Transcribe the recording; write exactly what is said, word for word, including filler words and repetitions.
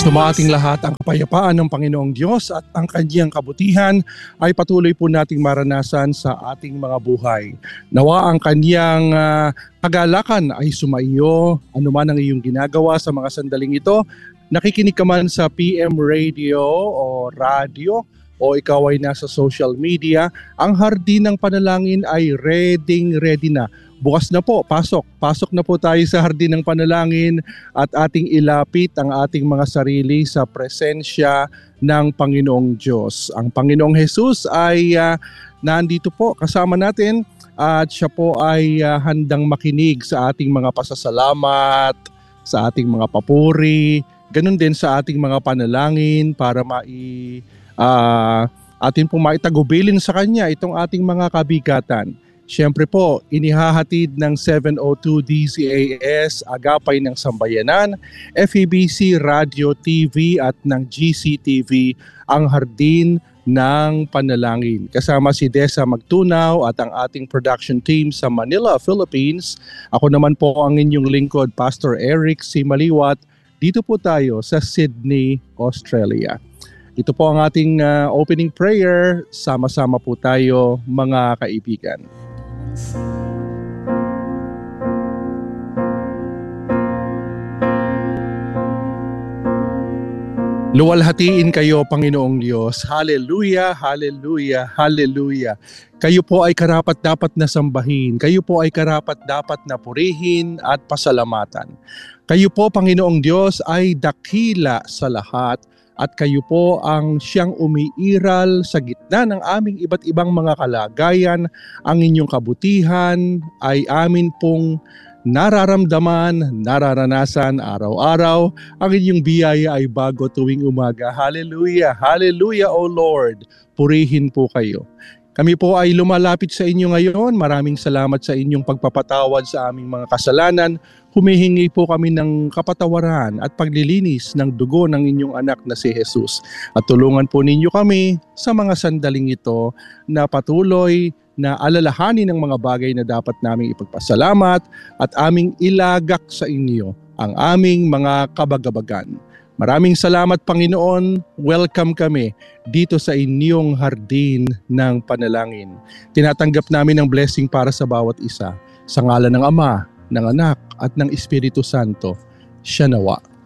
Sumating lahat ang kapayapaan ng Panginoong Diyos at ang kanyang kabutihan ay patuloy po nating maranasan sa ating mga buhay. Nawa ang kanyang uh, kagalakan ay sumaiyo, anuman ang iyong ginagawa sa mga sandaling ito. Nakikinig ka man sa P M radio o radio o ikaw ay nasa social media, ang hardin ng panalangin ay ready ready na. Bukas na po, pasok. Pasok na po tayo sa hardin ng panalangin at ating ilapit ang ating mga sarili sa presensya ng Panginoong Diyos. Ang Panginoong Jesus ay uh, nandito po kasama natin at siya po ay uh, handang makinig sa ating mga pasasalamat, sa ating mga papuri, ganun din sa ating mga panalangin para mai, uh, atin po maitagubilin sa Kanya itong ating mga kabigatan. Siyempre po, inihahatid ng seven oh two D Z A S, Agapay ng Sambayanan, F E B C Radio T V at ng G C T V ang hardin ng panalangin. Kasama si Desa Magtunaw at ang ating production team sa Manila, Philippines. Ako naman po ang inyong lingkod, Pastor Eric C. Maliwat. Dito po tayo sa Sydney, Australia. Ito po ang ating uh, opening prayer. Sama-sama po tayo, mga kaibigan. Luwalhatiin kayo, Panginoong Diyos. Hallelujah, hallelujah, hallelujah. Kayo po ay karapat-dapat na sambahin. Kayo po ay karapat-dapat na purihin at pasalamatan. Kayo po, Panginoong Diyos, ay dakila sa lahat. At kayo po ang siyang umiiral sa gitna ng aming iba't ibang mga kalagayan. Ang inyong kabutihan ay amin pong nararamdaman, nararanasan araw-araw. Ang inyong biyaya ay bago tuwing umaga. Hallelujah! Hallelujah, O Lord! Purihin po kayo. Kami po ay lumalapit sa inyo ngayon. Maraming salamat sa inyong pagpapatawad sa aming mga kasalanan. Humihingi po kami ng kapatawaran at paglilinis ng dugo ng inyong anak na si Jesus. At tulungan po ninyo kami sa mga sandaling ito na patuloy na alalahanin ng mga bagay na dapat naming ipagpasalamat at aming ilagak sa inyo ang aming mga kabagabagan. Maraming salamat, Panginoon. Welcome kami dito sa inyong hardin ng panalangin. Tinatanggap namin ang blessing para sa bawat isa. Sa ngalan ng Ama, ng Anak, at ng Espiritu Santo, siya nawa.